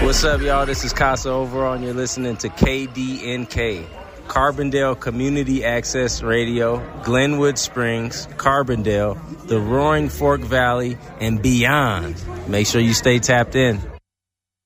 What's up, y'all? This is Casa Overall, and you're listening to KDNK, Carbondale Community Access Radio, Glenwood Springs, Carbondale, the Roaring Fork Valley, and beyond. Make sure you stay tapped in.